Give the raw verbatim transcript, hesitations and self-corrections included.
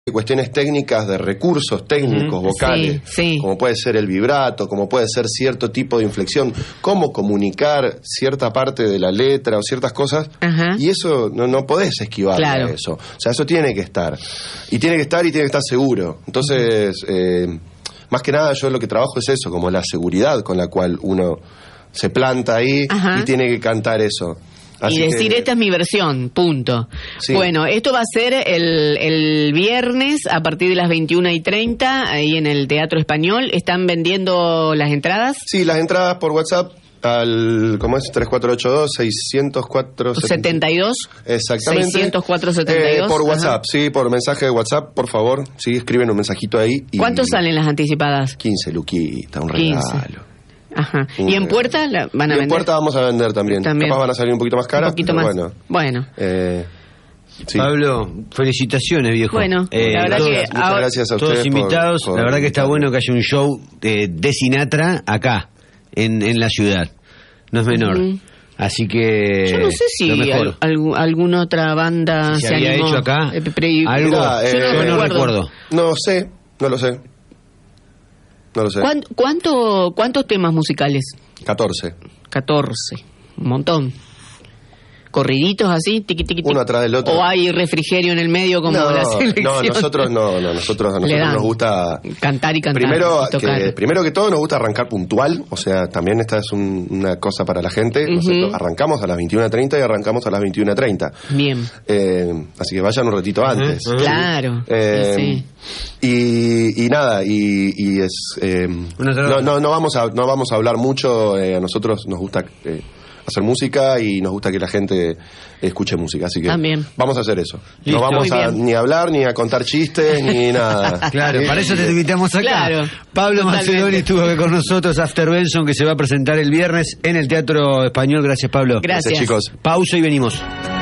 cuestiones técnicas de recursos técnicos, mm, vocales, sí, sí. como puede ser el vibrato, como puede ser cierto tipo de inflexión, cómo comunicar cierta parte de la letra o ciertas cosas, Ajá. y eso no, no podés esquivar claro. a eso. O sea, eso tiene que estar. Y tiene que estar y tiene que estar seguro. Entonces, eh, más que nada yo lo que trabajo es eso, como la seguridad con la cual uno se planta ahí Ajá. y tiene que cantar eso. Así y decir, que... esta es mi versión, punto. Sí. Bueno, esto va a ser el, el viernes a partir de las veintiuna y treinta, ahí en el Teatro Español. ¿Están vendiendo las entradas? Sí, las entradas por WhatsApp al, ¿cómo es? tres cuatro ocho dos, seis cero cuatro, setenta y dos. Exactamente. seis cero cuatro, setenta y dos. Eh, por WhatsApp, Ajá. sí, por mensaje de WhatsApp, por favor. Sí, escriben un mensajito ahí. Y ¿cuánto salen las anticipadas? quince luquitas, un quince. Regalo. Ajá. ¿Y en puerta la van a y vender? En puerta vamos a vender también. también. Capaz van a salir un poquito más caras. Un poquito más. Bueno. Bueno. Eh, sí. Pablo, felicitaciones, viejo. Bueno, eh, la verdad todos, que muchas ahora, gracias a ustedes. Todos invitados. Por, por la verdad que está invitarme. bueno que haya un show de, de Sinatra acá, en, en la ciudad. No es menor. Uh-huh. Así que... Yo no sé si al, algún, alguna otra banda si se, se había animó. hecho acá. Eh, pre- algo, Mira, eh, yo no, yo no recuerdo. recuerdo. No sé, no lo sé. No lo sé. ¿Cuánto, cuánto, ¿Cuántos temas musicales? catorce. catorce. Un montón. ¿Corriditos así? Tiqui, tiqui, tiqui. Uno atrás del otro. ¿O hay refrigerio en el medio como no, la selección? No, nosotros no, no nosotros, a nosotros nos gusta... cantar y cantar. Primero, y tocar. que, primero que todo nos gusta arrancar puntual, o sea, también esta es un, una cosa para la gente. Uh-huh. Nosotros arrancamos a las veintiuna treinta y arrancamos a las veintiuna treinta. Bien. Eh, así que vayan un ratito antes. Uh-huh. Claro. Eh, sí, sí. Y, y nada, y, y es... Eh, no, no, no, vamos a, no vamos a hablar mucho, eh, a nosotros nos gusta... Eh, hacer música y nos gusta que la gente escuche música, así que también. Vamos a hacer eso. Listo. No vamos Muy a bien. ni a hablar, ni a contar chistes, ni nada. Claro, para eso te invitamos acá. Claro, Pablo totalmente. Macedoni estuvo acá con nosotros, After Benson, que se va a presentar el viernes en el Teatro Español. Gracias, Pablo. Gracias, Gracias chicos. Pausa y venimos.